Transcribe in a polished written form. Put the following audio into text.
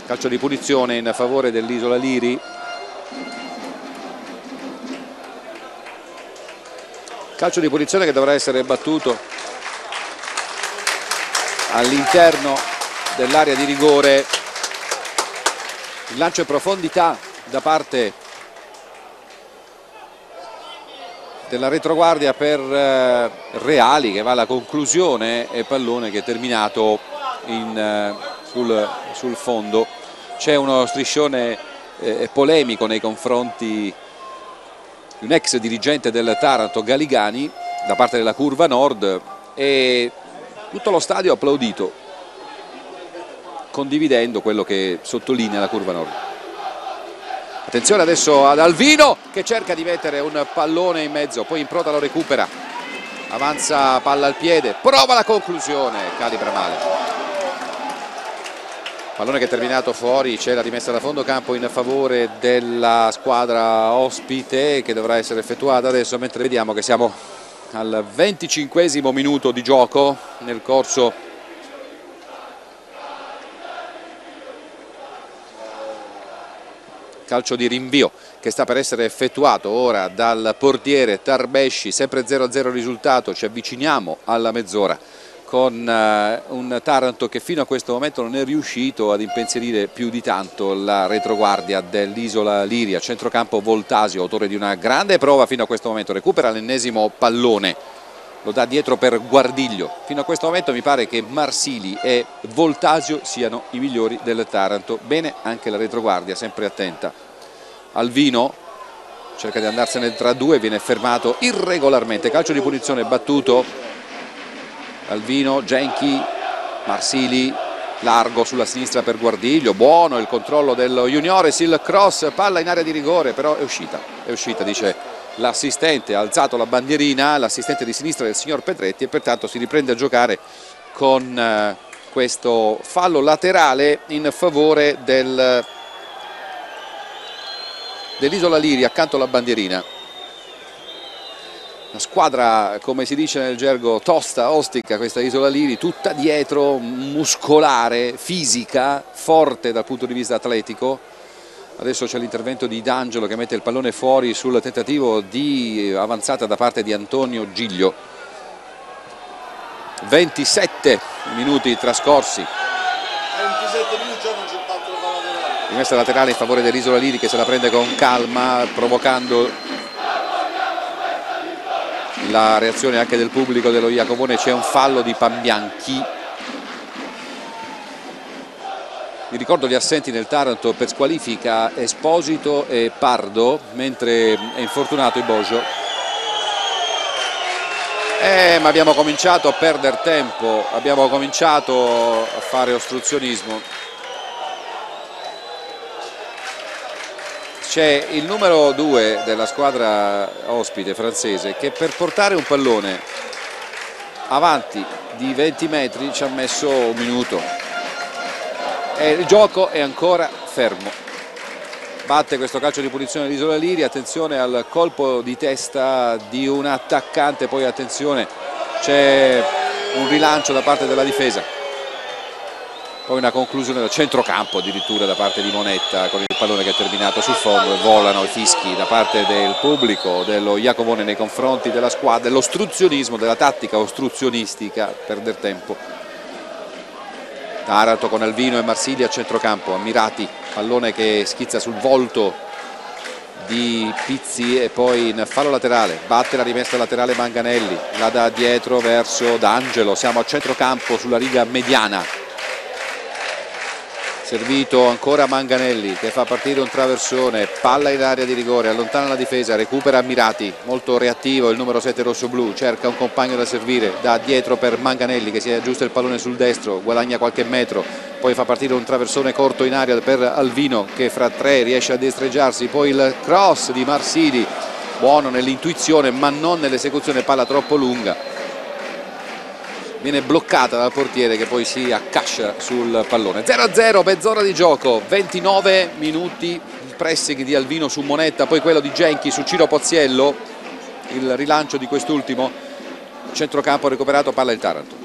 Calcio di punizione in favore dell'Isola Liri. Calcio di punizione che dovrà essere battuto all'interno dell'area di rigore. Il lancio in profondità da parte della retroguardia per Reali, che va alla conclusione, e pallone che è terminato sul fondo. C'è uno striscione polemico nei confronti di un ex dirigente del Taranto, Galigani, da parte della curva nord, e tutto lo stadio ha applaudito, condividendo quello che sottolinea la curva nord. Attenzione adesso ad Alvino, che cerca di mettere un pallone in mezzo, poi Improta lo recupera, avanza palla al piede, prova la conclusione, calibra male. Pallone che è terminato fuori, c'è la rimessa da fondo campo in favore della squadra ospite, che dovrà essere effettuata adesso, mentre vediamo che siamo al 25esimo minuto di gioco nel corso calcio di rinvio che sta per essere effettuato ora dal portiere Tarbesci. Sempre 0-0 risultato, ci avviciniamo alla mezz'ora con un Taranto che fino a questo momento non è riuscito ad impensierire più di tanto la retroguardia dell'Isola Liri. A centrocampo Voltasio, autore di una grande prova fino a questo momento, recupera l'ennesimo pallone, lo dà dietro per Guardiglio. Fino a questo momento mi pare che Marsili e Voltasio siano i migliori del Taranto. Bene anche la retroguardia, sempre attenta. Alvino cerca di andarsene tra due, viene fermato irregolarmente. Calcio di punizione battuto. Alvino, Genchi, Marsili, largo sulla sinistra per Guardiglio, buono il controllo dello Juniores, il cross, palla in area di rigore, però è uscita, dice l'assistente, ha alzato la bandierina, l'assistente di sinistra del signor Petretti, e pertanto si riprende a giocare con questo fallo laterale in favore dell'Isola Liri accanto alla bandierina. Una squadra, come si dice nel gergo, tosta, ostica, questa Isola Liri, tutta dietro, muscolare, fisica, forte dal punto di vista atletico. Adesso c'è l'intervento di D'Angelo che mette il pallone fuori sul tentativo di avanzata da parte di Antonio Giglio. 27 minuti trascorsi. 27 minuti già non c'è fatto la palla laterale. Rimessa laterale in favore dell'Isola Liri, che se la prende con calma, provocando la reazione anche del pubblico dello Iacovone. C'è un fallo di Pambianchi. Vi ricordo gli assenti nel Taranto per squalifica: Esposito e Pardo, mentre è infortunato Ibojo. Ma abbiamo cominciato a perdere tempo, abbiamo cominciato a fare ostruzionismo. C'è il numero 2 della squadra ospite francese che per portare un pallone avanti di 20 metri ci ha messo un minuto e il gioco è ancora fermo. Batte questo calcio di punizione l'Isola Liri, attenzione al colpo di testa di un attaccante, poi attenzione, c'è un rilancio da parte della difesa. Poi una conclusione da centrocampo addirittura da parte di Monetta, con il pallone che è terminato sul fondo, e volano i fischi da parte del pubblico dello Iacovone nei confronti della squadra, dell'ostruzionismo, della tattica ostruzionistica, perder tempo. Taranto con Alvino e Marsili a centrocampo, Ammirati, pallone che schizza sul volto di Pizzi e poi in fallo laterale, batte la rimessa laterale Manganelli, la dà dietro verso D'Angelo, siamo a centrocampo sulla riga mediana. Servito ancora Manganelli che fa partire un traversone, palla in area di rigore, allontana la difesa, recupera Ammirati, molto reattivo il numero 7 rossoblu, cerca un compagno da servire, da dietro per Manganelli che si aggiusta il pallone sul destro, guadagna qualche metro, poi fa partire un traversone corto in area per Alvino che fra tre riesce a destreggiarsi, poi il cross di Marsili, buono nell'intuizione ma non nell'esecuzione, palla troppo lunga. Viene bloccata dal portiere che poi si accascia sul pallone. 0-0, mezz'ora di gioco, 29 minuti, il pressing di Alvino su Monetta, poi quello di Genchi su Ciro Pozziello, il rilancio di quest'ultimo, centrocampo recuperato, palla il Taranto.